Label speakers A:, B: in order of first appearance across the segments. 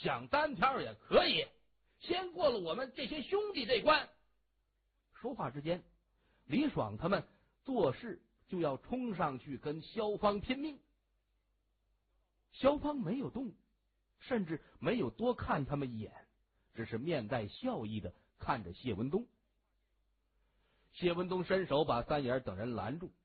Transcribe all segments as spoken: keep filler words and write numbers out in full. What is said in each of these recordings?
A: 想单挑也可以，先过了我们这些兄弟这关。说话之间，李爽他们做事就要冲上去跟萧芳拼命。萧芳没有动，甚至没有多看他们一眼，只是面带笑意的看着谢文东。谢文东伸手把三爷等人拦住。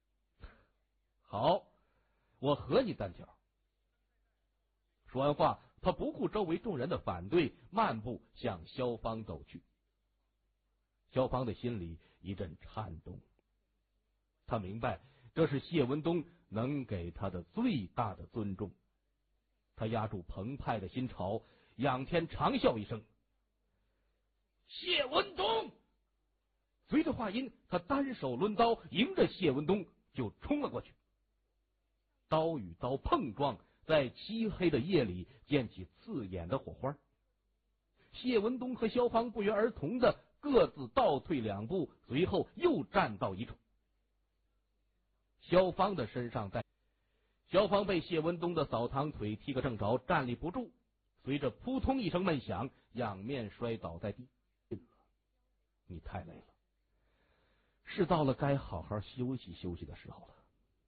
A: 好，我和你单挑。说完话，他不顾周围众人的反对，漫步向萧芳走去。萧芳的心里一阵颤动，他明白这是谢文东能给他的最大的尊重。他压住澎湃的心潮，仰天长啸一声：谢文东！随着话音，他单手抡刀，迎着谢文东就冲了过去。刀与刀碰撞，在漆黑的夜里溅起刺眼的火花。谢文东和萧芳不约而同的各自倒退两步，随后又站到一处。萧芳的身上带萧芳被谢文东的扫堂腿踢个正着，站立不住，随着扑通一声闷响，仰面摔倒在地。你太累了，是到了该好好休息休息的时候了。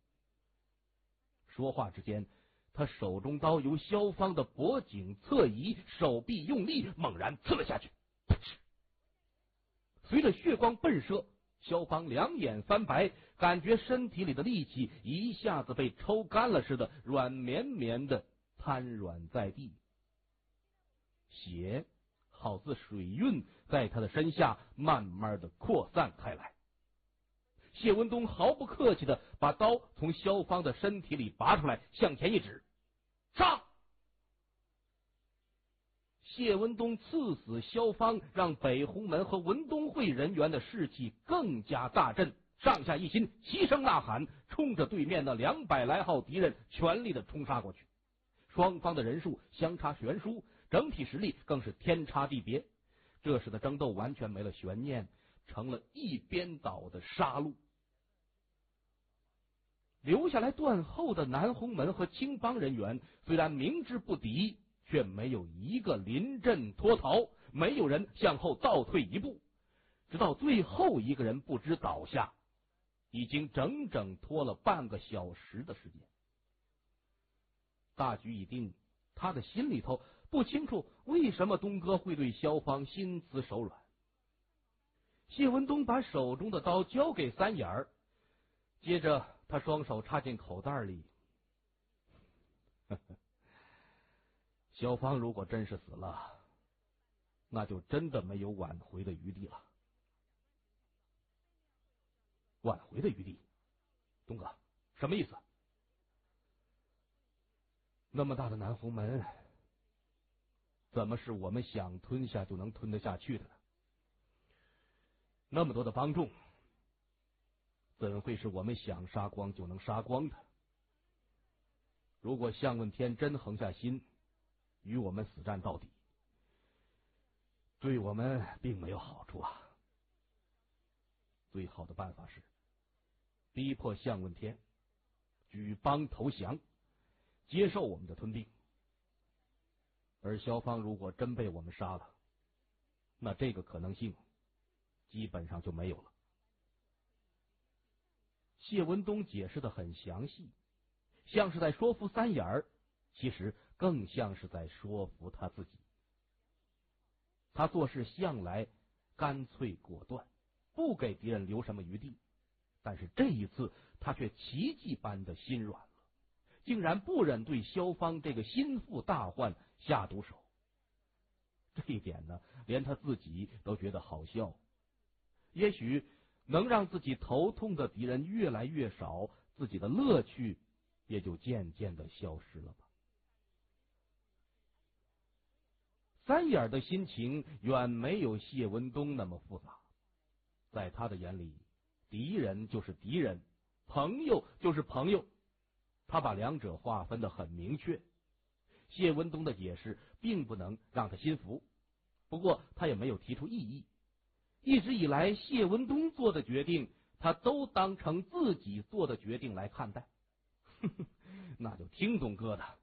A: 说话之间，他手中刀由萧芳的脖颈侧移，手臂用力，猛然刺了下去。随着血光迸射，萧芳两眼翻白，感觉身体里的力气一下子被抽干了似的，软绵绵的瘫软在地。血好似水晕，在他的身下慢慢的扩散开来。谢文东毫不客气的把刀从萧芳的身体里拔出来，向前一指：上！谢文东刺死萧芳，让北红门和文东会人员的士气更加大振，上下一心，齐声呐喊，冲着对面那两百来号敌人全力的冲杀过去。双方的人数相差悬殊，整体实力更是天差地别。这时的争斗完全没了悬念，成了一边倒的杀戮。留下来断后的南红门和青帮人员虽然明知不敌，却没有一个临阵脱逃，没有人向后倒退一步，直到最后一个人不知倒下，已经整整拖了半个小时的时间。大局已定，他的心里头不清楚为什么东哥会对萧芳心慈手软。谢文东把手中的刀交给三眼儿，接着他双手插进口袋里。呵呵，萧芳如果真是死了，那就真的没有挽回的余地了。挽回的余地？东哥，什么意思？那么大的南红门，怎么是我们想吞下就能吞得下去的呢？那么多的帮众，怎会是我们想杀光就能杀光的？如果向问天真横下心与我们死战到底，对我们并没有好处啊。最好的办法是逼迫向问天举帮投降，接受我们的吞并。而萧芳如果真被我们杀了，那这个可能性基本上就没有了。谢文东解释的很详细，像是在说服三眼儿，其实更像是在说服他自己。他做事向来干脆果断，不给敌人留什么余地，但是这一次他却奇迹般的心软了，竟然不忍对萧芳这个心腹大患下毒手。这一点呢，连他自己都觉得好笑。也许能让自己头痛的敌人越来越少，自己的乐趣也就渐渐的消失了吧。三眼的心情远没有谢文东那么复杂，在他的眼里，敌人就是敌人，朋友就是朋友，他把两者划分得很明确。谢文东的解释并不能让他心服，不过他也没有提出异议。一直以来，谢文东做的决定，他都当成自己做的决定来看待。那就听东哥的，